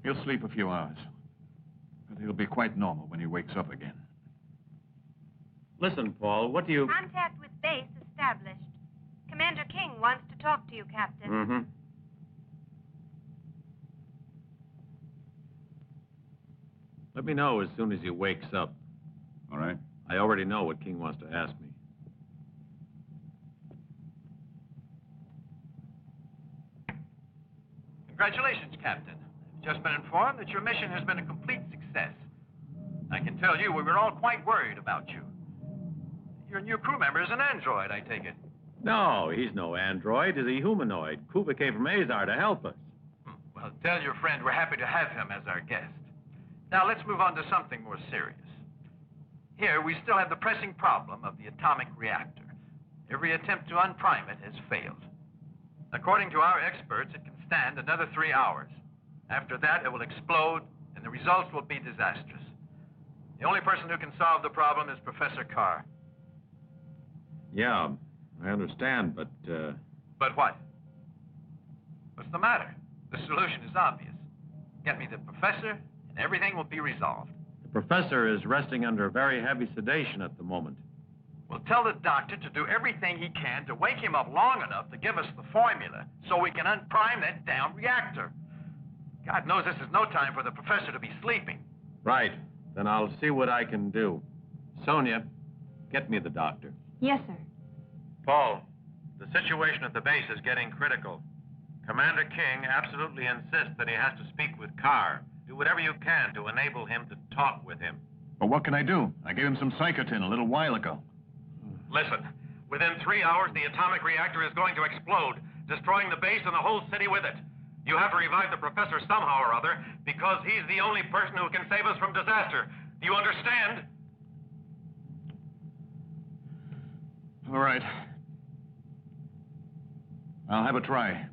He'll sleep a few hours. But he'll be quite normal when he wakes up again. Listen, Paul, what do you... Contact with base established. Commander King wants to talk to you, Captain. Mm-hmm. Let me know as soon as he wakes up. All right. I already know what King wants to ask me. Congratulations, Captain. I've just been informed that your mission has been a complete success. I can tell you we were all quite worried about you. Your new crew member is an android, I take it. No, he's no android. He's a humanoid. Kuba came from Azar to help us. Well, tell your friend we're happy to have him as our guest. Now, let's move on to something more serious. Here, we still have the pressing problem of the atomic reactor. Every attempt to unprime it has failed. According to our experts, it can stand another 3 hours. After that, it will explode, and the results will be disastrous. The only person who can solve the problem is Professor Carr. Yeah, I understand, but, But what? What's the matter? The solution is obvious. Get me the professor, and everything will be resolved. The professor is resting under very heavy sedation at the moment. We'll tell the doctor to do everything he can to wake him up long enough to give us the formula so we can unprime that damn reactor. God knows this is no time for the professor to be sleeping. Right. Then I'll see what I can do. Sonia, get me the doctor. Yes, sir. Paul, the situation at the base is getting critical. Commander King absolutely insists that he has to speak with Carr. Do whatever you can to enable him to talk with him. But what can I do? I gave him some Psychotin a little while ago. Listen, within 3 hours, the atomic reactor is going to explode, destroying the base and the whole city with it. You have to revive the professor somehow or other, because he's the only person who can save us from disaster. Do you understand? All right. I'll have a try.